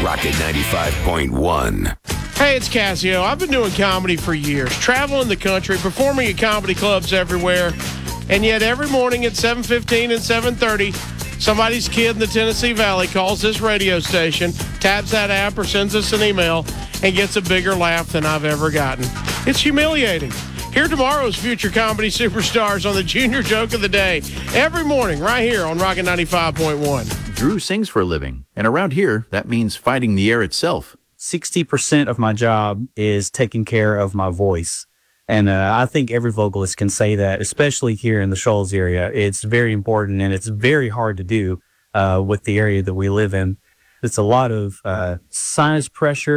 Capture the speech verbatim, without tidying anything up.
Rocket ninety-five point one. Hey, it's Casio. I've been doing comedy for years, traveling the country, performing at comedy clubs everywhere, and yet every morning at seven fifteen and seven thirty, somebody's kid in the Tennessee Valley calls this radio station, taps that app or sends us an email, and gets a bigger laugh than I've ever gotten. It's humiliating. Hear tomorrow's future comedy superstars on the Junior Joke of the Day every morning right here on Rocket ninety-five point one. Drew sings for a living, and around here, that means fighting the air itself. sixty percent of my job is taking care of my voice. And uh, I think every vocalist can say that, especially here in the Shoals area. It's very important, and it's very hard to do uh, with the area that we live in. It's a lot of uh, sinus pressure.